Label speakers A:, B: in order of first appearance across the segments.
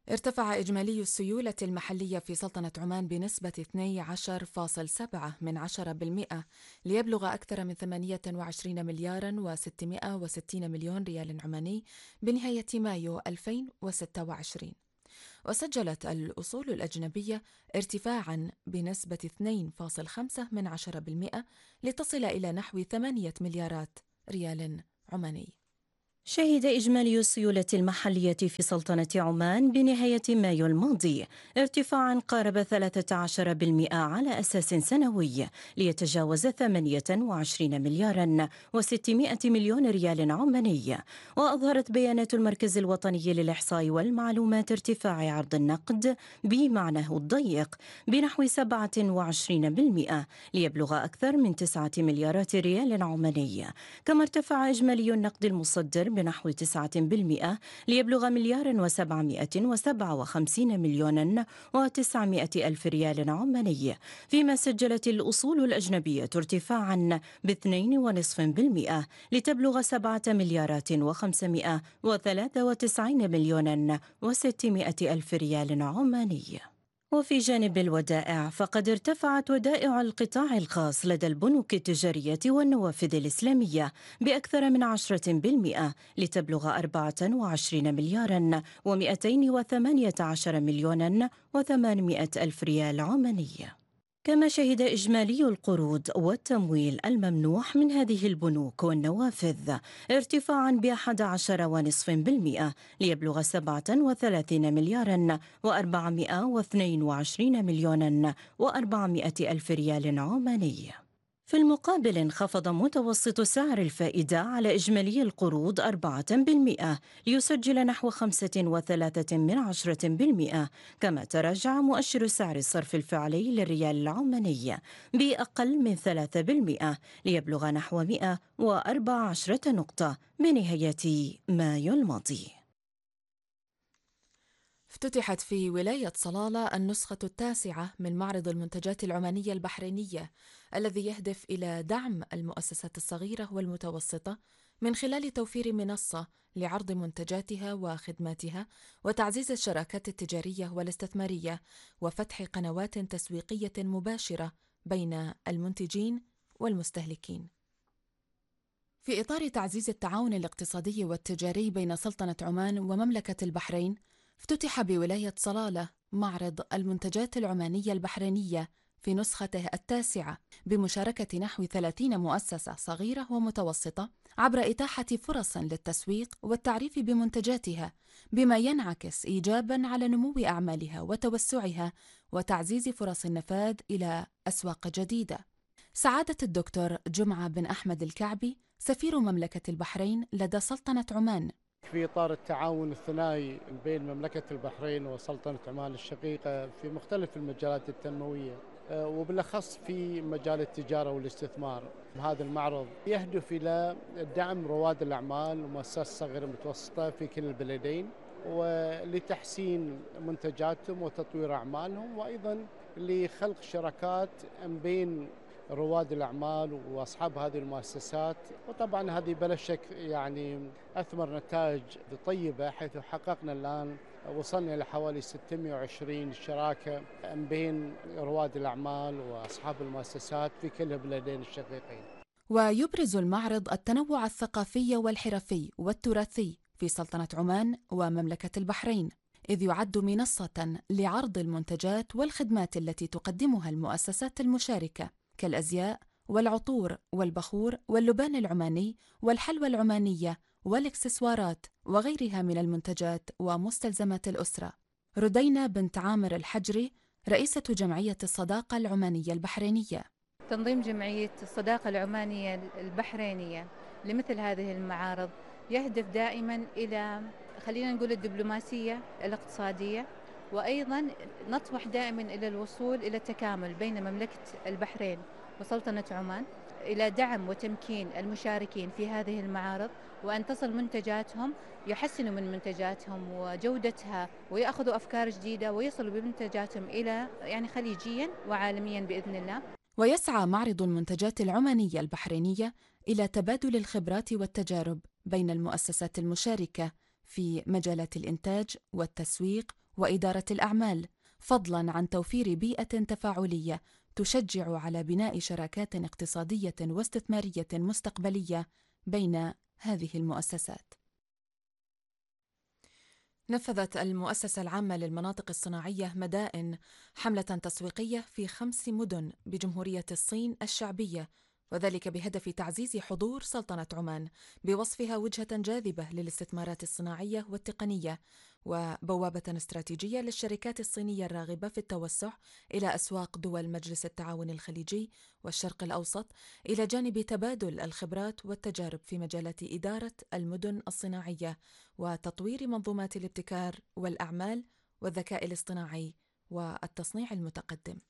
A: ارتفع إجمالي السيولة المحلية في سلطنة عمان بنسبة 12.7% ليبلغ أكثر من 28 مليار و660 مليون ريال عماني بنهاية مايو 2026. وسجلت الأصول الأجنبية ارتفاعاً بنسبة 2.5% لتصل إلى نحو 8 مليارات ريال عماني.
B: شهد إجمالي السيولة المحلية في سلطنة عمان بنهاية مايو الماضي ارتفاعا قارب 13% على أساس سنوي ليتجاوز 28 مليارا و600 مليون ريال عماني. وأظهرت بيانات المركز الوطني للإحصاء والمعلومات ارتفاع عرض النقد بمعناه الضيق بنحو 27% ليبلغ أكثر من 9 مليارات ريال عماني. كما ارتفع إجمالي النقد المصدر بنحو 9% ليبلغ مليار و757 مليون و900 ألف ريال عماني، فيما سجلت الأصول الأجنبية ارتفاعا ب2.5% لتبلغ 7 مليارات و593 مليون و600 ألف ريال عماني. وفي جانب الودائع فقد ارتفعت ودائع القطاع الخاص لدى البنوك التجارية والنوافذ الإسلامية بأكثر من 10% لتبلغ 24 مليارا و218 مليون و800 ألف ريال عماني. كما شهد إجمالي القروض والتمويل الممنوح من هذه البنوك والنوافذ ارتفاعا ب11.5% ليبلغ 37 مليارا و422 مليون و400 ألف ريال عماني. في المقابل انخفض متوسط سعر الفائدة على إجمالي القروض 4% ليسجل نحو 5.3%. كما تراجع مؤشر سعر الصرف الفعلي للريال العماني بأقل من 3% ليبلغ نحو 114 نقطة بنهاية مايو الماضي.
A: افتتحت في ولاية صلالة النسخة التاسعة من معرض المنتجات العمانية البحرينية الذي يهدف إلى دعم المؤسسات الصغيرة والمتوسطة من خلال توفير منصة لعرض منتجاتها وخدماتها وتعزيز الشراكات التجارية والاستثمارية وفتح قنوات تسويقية مباشرة بين المنتجين والمستهلكين. في إطار تعزيز التعاون الاقتصادي والتجاري بين سلطنة عمان ومملكة البحرين، افتتح بولاية صلالة معرض المنتجات العمانية البحرينية في نسخته التاسعة بمشاركة نحو 30 مؤسسة صغيرة ومتوسطة عبر إتاحة فرص للتسويق والتعريف بمنتجاتها، بما ينعكس إيجاباً على نمو أعمالها وتوسعها وتعزيز فرص النفاذ إلى أسواق جديدة. سعادة الدكتور جمعة بن أحمد الكعبي سفير مملكة البحرين لدى سلطنة عمان،
C: في إطار التعاون الثنائي بين مملكة البحرين وسلطنة عمان الشقيقة في مختلف المجالات التنموية وبالأخص في مجال التجارة والاستثمار. هذا المعرض يهدف إلى دعم رواد الأعمال ومؤسسات صغيرة ومتوسطة في كلا البلدين ولتحسين منتجاتهم وتطوير أعمالهم، وأيضا لخلق شراكات بين رواد الأعمال وأصحاب هذه المؤسسات. وطبعا هذه بلا شك أثمر نتائج طيبة، حيث حققنا الآن وصلنا إلى حوالي 620 شراكة بين رواد الأعمال وأصحاب المؤسسات في كلا البلدين الشقيقين.
A: ويبرز المعرض التنوع الثقافي والحرفي والتراثي في سلطنة عمان ومملكة البحرين، إذ يعد منصة لعرض المنتجات والخدمات التي تقدمها المؤسسات المشاركة كالأزياء والعطور والبخور واللبان العماني والحلوى العمانية والإكسسوارات وغيرها من المنتجات ومستلزمات الأسرة. ردينا بنت عامر الحجري رئيسة جمعية الصداقة العمانية البحرينية:
D: تنظيم جمعية الصداقة العمانية البحرينية لمثل هذه المعارض يهدف دائما إلى خلينا نقول الدبلوماسية الاقتصادية، وأيضا نطمح دائما إلى الوصول إلى التكامل بين مملكة البحرين وسلطنة عمان إلى دعم وتمكين المشاركين في هذه المعارض، وأن تصل منتجاتهم، يحسنوا من منتجاتهم وجودتها ويأخذوا أفكار جديدة ويصلوا بمنتجاتهم إلى خليجيا وعالميا بإذن الله.
A: ويسعى معرض المنتجات العمانية البحرينية إلى تبادل الخبرات والتجارب بين المؤسسات المشاركة في مجالات الإنتاج والتسويق وإدارة الأعمال، فضلاً عن توفير بيئة تفاعلية تشجع على بناء شراكات اقتصادية واستثمارية مستقبلية بين هذه المؤسسات. نفذت المؤسسة العامة للمناطق الصناعية مدائن حملة تسويقية في 5 مدن بجمهورية الصين الشعبية، وذلك بهدف تعزيز حضور سلطنة عمان بوصفها وجهة جاذبة للاستثمارات الصناعية والتقنية، وبوابة استراتيجية للشركات الصينية الراغبة في التوسع إلى أسواق دول مجلس التعاون الخليجي والشرق الأوسط، إلى جانب تبادل الخبرات والتجارب في مجالات إدارة المدن الصناعية وتطوير منظومات الابتكار والأعمال والذكاء الاصطناعي والتصنيع المتقدم.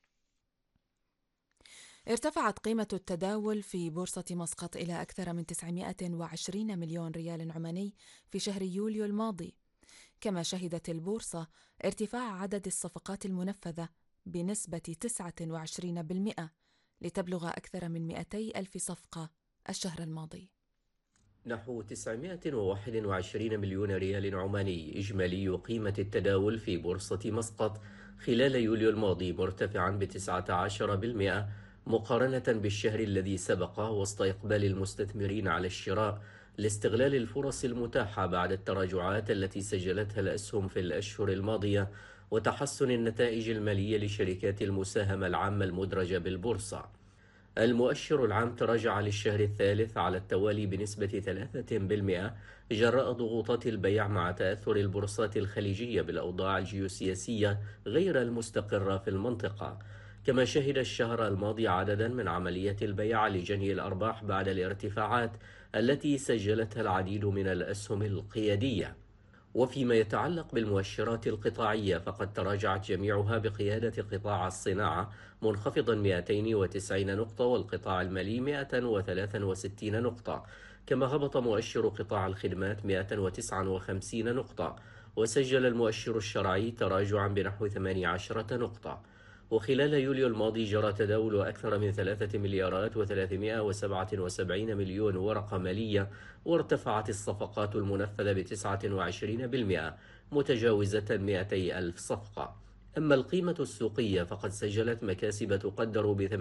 A: ارتفعت قيمة التداول في بورصة مسقط إلى أكثر من 920 مليون ريال عماني في شهر يوليو الماضي، كما شهدت البورصة ارتفاع عدد الصفقات المنفذة بنسبة 29% لتبلغ أكثر من 200 ألف صفقة الشهر الماضي.
E: نحو 921 مليون ريال عماني إجمالي قيمة التداول في بورصة مسقط خلال يوليو الماضي، مرتفعا ب19% مقارنة بالشهر الذي سبق، وسط إقبال المستثمرين على الشراء لاستغلال الفرص المتاحة بعد التراجعات التي سجلتها الأسهم في الأشهر الماضية وتحسن النتائج المالية لشركات المساهمة العامة المدرجة بالبورصة. المؤشر العام تراجع للشهر الثالث على التوالي بنسبة 3% جراء ضغوطات البيع مع تأثر البورصات الخليجية بالأوضاع الجيوسياسية غير المستقرة في المنطقة. كما شهد الشهر الماضي عددا من عمليات البيع لجني الأرباح بعد الارتفاعات التي سجلتها العديد من الأسهم القيادية. وفيما يتعلق بالمؤشرات القطاعية فقد تراجعت جميعها بقيادة قطاع الصناعة منخفضا 290 نقطة، والقطاع المالي 163 نقطة، كما هبط مؤشر قطاع الخدمات 159 نقطة، وسجل المؤشر الشرعي تراجعا بنحو 18 نقطة. وخلال يوليو الماضي جرى تداول أكثر من 3 مليارات و377 مليون ورقة مالية، وارتفعت الصفقات المنفذة ب29% متجاوزة 200 ألف صفقة. أما القيمة السوقية فقد سجلت مكاسب تقدر ب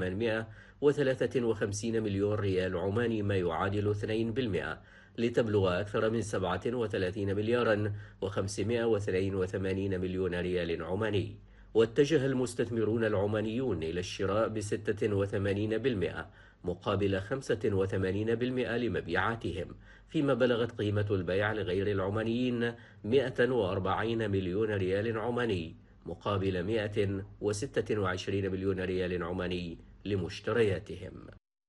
E: 853 مليون ريال عماني، ما يعادل 2%، لتبلغ أكثر من 37 مليارا و582 مليون ريال عماني. واتجه المستثمرون العمانيون إلى الشراء ب86% مقابل 85% لمبيعاتهم، فيما بلغت قيمة البيع لغير العمانيين 140 مليون ريال عماني مقابل 126 مليون ريال عماني لمشترياتهم.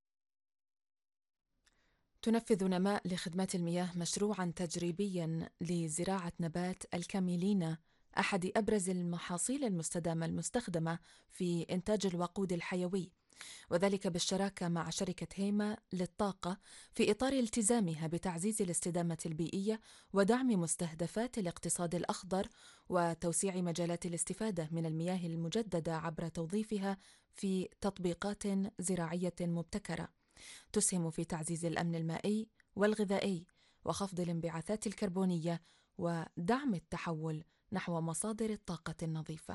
A: تنفذ نماء لخدمات المياه مشروعا تجريبيا لزراعة نبات الكاميلينا، أحد أبرز المحاصيل المستدامة المستخدمة في إنتاج الوقود الحيوي، وذلك بالشراكة مع شركة هيما للطاقة في إطار التزامها بتعزيز الاستدامة البيئية ودعم مستهدفات الاقتصاد الأخضر وتوسيع مجالات الاستفادة من المياه المجددة عبر توظيفها في تطبيقات زراعية مبتكرة تسهم في تعزيز الأمن المائي والغذائي وخفض الانبعاثات الكربونية ودعم التحول نحو مصادر الطاقة النظيفة.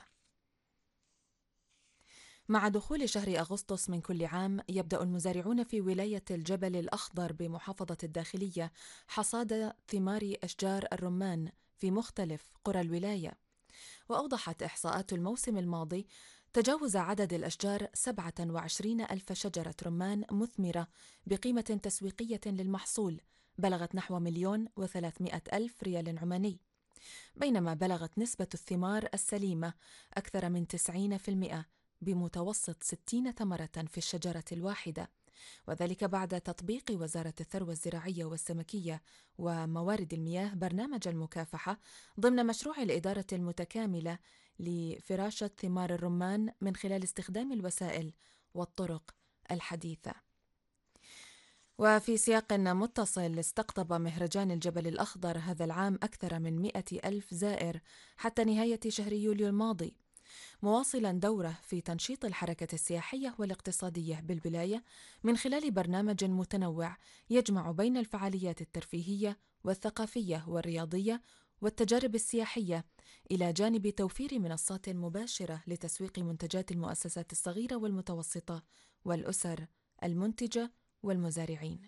A: مع دخول شهر أغسطس من كل عام يبدأ المزارعون في ولاية الجبل الأخضر بمحافظة الداخلية حصاد ثمار أشجار الرمان في مختلف قرى الولاية، وأوضحت إحصاءات الموسم الماضي تجاوز عدد الأشجار 27 ألف شجرة رمان مثمرة بقيمة تسويقية للمحصول بلغت نحو 1,300,000 ريال عماني، بينما بلغت نسبة الثمار السليمة أكثر من 90% بمتوسط 60 ثمرة في الشجرة الواحدة، وذلك بعد تطبيق وزارة الثروة الزراعية والسمكية وموارد المياه برنامج المكافحة ضمن مشروع الإدارة المتكاملة لفراشة ثمار الرمان من خلال استخدام الوسائل والطرق الحديثة. وفي سياق متصل، استقطب مهرجان الجبل الأخضر هذا العام أكثر من 100,000 زائر حتى نهاية شهر يوليو الماضي، مواصلا دوره في تنشيط الحركة السياحية والاقتصادية بالولاية من خلال برنامج متنوع يجمع بين الفعاليات الترفيهية والثقافية والرياضية والتجارب السياحية، إلى جانب توفير منصات مباشرة لتسويق منتجات المؤسسات الصغيرة والمتوسطة والأسر المنتجة والمزارعين.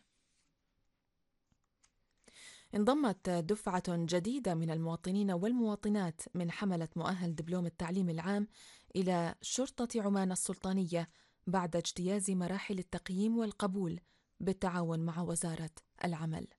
A: انضمت دفعة جديدة من المواطنين والمواطنات من حملة مؤهل دبلوم التعليم العام إلى شرطة عمان السلطانية بعد اجتياز مراحل التقييم والقبول بالتعاون مع وزارة العمل.